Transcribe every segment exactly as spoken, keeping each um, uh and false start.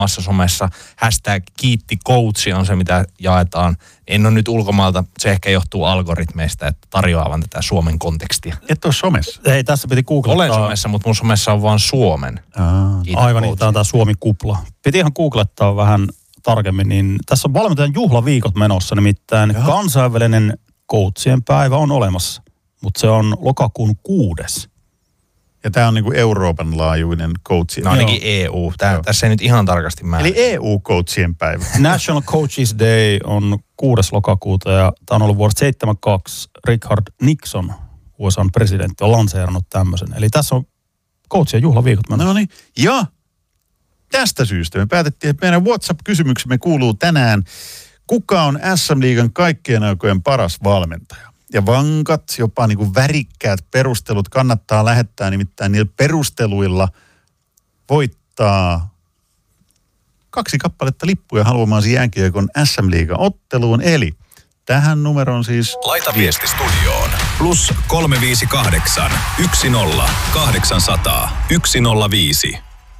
somessa. Hashtag kiitti coachi on se, mitä jaetaan. En ole nyt ulkomaalta, se ehkä johtuu algoritmeista, että tarjoavan tätä Suomen kontekstia. Et ole somessa? Ei, tässä piti googlettaa. Olen somessa, mutta mun somessa on vaan Suomen. Aivan niin, tämä on tämä Suomi-kupla. Piti ihan googlettaa vähän tarkemmin, niin tässä on valmentajan juhlaviikot menossa, nimittäin Jaha. kansainvälinen coachien päivä on olemassa, mutta se on lokakuun kuudes. Ja tämä on niinku Euroopan laajuinen coachien. No ainakin E U. Tää, tässä ei nyt ihan tarkasti määrä. Eli E U-coachien päivä. National Coaches Day on kuudes lokakuuta ja tämä on ollut vuodesta seitsemänkymmentäkaksi. Richard Nixon, U S A:n presidentti, on lanseerannut tämmöisen. Eli tässä on coachien juhlaviikot menossa. No niin. Ja tästä syystä me päätettiin, että meidän WhatsApp-kysymyksemme kuuluu tänään, kuka on S M-liigan kaikkien aikojen paras valmentaja? Ja vankat, jopa niin kuin värikkäät perustelut kannattaa lähettää, nimittäin niillä perusteluilla voittaa kaksi kappaletta lippuja haluamaansi jääkiekon S M-liigan otteluun. Eli tähän numeroon siis... Laita viesti studioon. Plus kolme viisi kahdeksan, yksi nolla, kahdeksansataa, yksi nolla viisi.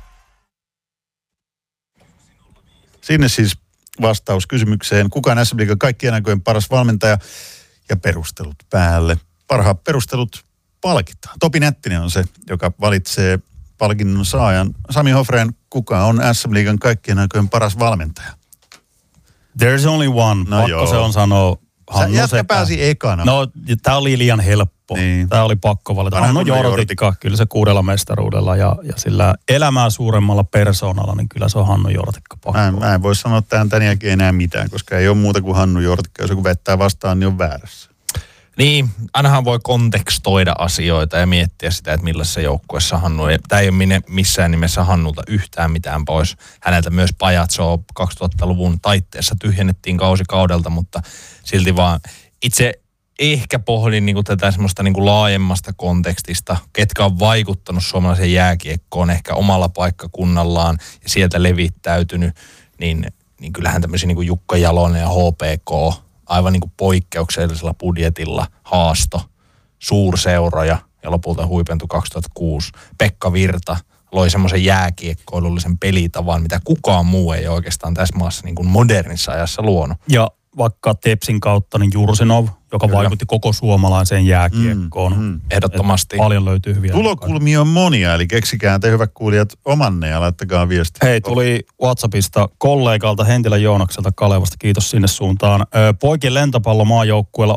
Sinne siis vastaus kysymykseen, kuka on S M-liigan kaikkien aikojen paras valmentaja ja perustelut päälle. Parhaat perustelut palkitaan. Topi Nättinen on se, joka valitsee palkinnon saajan. Sami Hofrén, kuka on S M-liigan kaikkien aikojen paras valmentaja? There's only one. No Pakko joo. se on sanoa Hannu Jätkä Sekä. pääsi ekana. No, tää oli liian helppo. Niin. Tää oli pakko valita. Vanha Hannu Hannu Jortikka, Jortikka. kyllä se kuudella mestaruudella ja, ja sillä elämää suuremmalla persoonalla, niin kyllä se on Hannu Jortikka pakko. Mä en, mä en voi sanoa tähän tän jälkeen enää mitään, koska ei ole muuta kuin Hannu Jortikka. Jos joku vettää vastaan, niin on väärässä. Niin, ainahan voi kontekstoida asioita ja miettiä sitä, että millaisessa joukkueessa Hannu ei. Tämä ei ole minne, missään nimessä Hannulta yhtään mitään pois. Häneltä myös Pajatso kaksituhattaluvun taitteessa tyhjennettiin kausi kaudelta, mutta silti vaan itse ehkä pohdin niin kuin tätä semmoista niin kuin laajemmasta kontekstista, ketkä on vaikuttanut suomalaiseen jääkiekkoon ehkä omalla paikkakunnallaan ja sieltä levittäytynyt, niin, niin kyllähän tämmöisiä niin kuin Jukka Jalonen ja H P K, aivan niin kuin poikkeuksellisella budjetilla, haasto, suurseuroja ja lopulta huipentui kaksituhattakuusi. Pekka Virta loi semmoisen jääkiekkoilullisen pelitavan, mitä kukaan muu ei oikeastaan tässä maassa niin kuin modernissa ajassa luonut. Ja vaikka Tepsin kautta, niin Jursinov, joka Kyllä. vaikutti koko suomalaiseen jääkiekkoon. Mm, mm. Ehdottomasti. Et paljon löytyy hyviä. Tulokulmia on monia, eli keksikää te hyvät kuulijat omanne ja laittakaa viestiä. Hei, tuli WhatsAppista kollegalta Hentilän Joonakselta Kalevasta, kiitos sinne suuntaan. Poikien lentopallomaajoukkueella